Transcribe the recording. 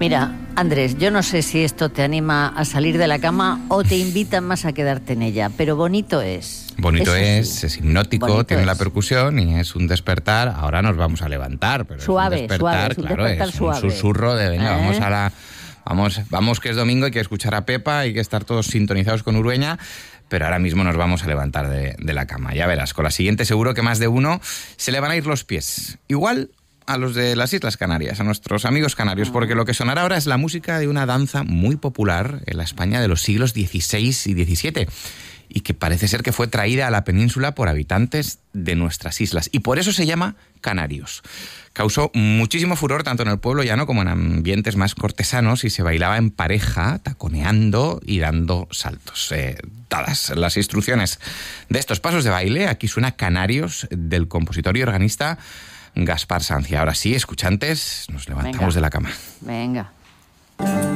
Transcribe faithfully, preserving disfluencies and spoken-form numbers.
Mira, Andrés, yo no sé si esto te anima a salir de la cama o te invita más a quedarte en ella, pero bonito es. Bonito Eso es, sí. es hipnótico, Bonito tiene es. la percusión y es un despertar. Ahora nos vamos a levantar, pero Suave, es un despertar, suave, es un claro, despertar es suave. un susurro de venga, ¿Eh? vamos a la... Vamos, vamos que es domingo, hay que escuchar a Pepa, hay que estar todos sintonizados con Urueña, pero ahora mismo nos vamos a levantar de, de la cama. Ya verás, con la siguiente seguro que más de uno se le van a ir los pies. Igual a los de las Islas Canarias, a nuestros amigos canarios, porque lo que sonará ahora es la música de una danza muy popular en la España de los siglos dieciséis y diecisiete, y que parece ser que fue traída a la península por habitantes de nuestras islas, y por eso se llama canarios. Causó muchísimo furor tanto en el pueblo llano como en ambientes más cortesanos y se bailaba en pareja, taconeando y dando saltos. Eh, dadas las instrucciones de estos pasos de baile, aquí suena Canarios del compositor y organista Gaspar Sancia. Ahora sí, escuchantes, nos levantamos Venga. de la cama. Venga.